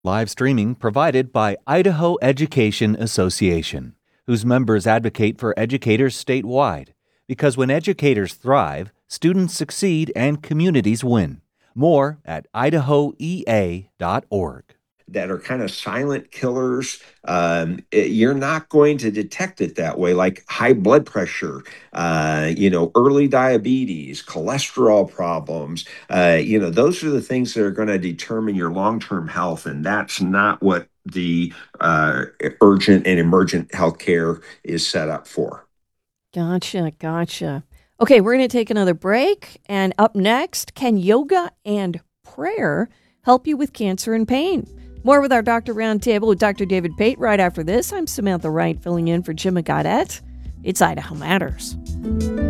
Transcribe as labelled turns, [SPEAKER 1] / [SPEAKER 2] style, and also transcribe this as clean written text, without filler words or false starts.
[SPEAKER 1] Live streaming provided by Idaho Education Association, whose members advocate for educators statewide. Because when educators thrive, students succeed and communities win. More at idahoea.org.
[SPEAKER 2] That are kind of silent killers. You're not going to detect it that way, like high blood pressure, early diabetes, cholesterol problems. Those are the things that are going to determine your long-term health, and that's not what the urgent and emergent healthcare is set up for.
[SPEAKER 3] Gotcha. Okay, we're going to take another break. And up next, can yoga and prayer help you with cancer and pain? More with our Doctor Roundtable with Dr. David Pate right after this. I'm Samantha Wright, filling in for Jim Gaudette. It's Idaho Matters.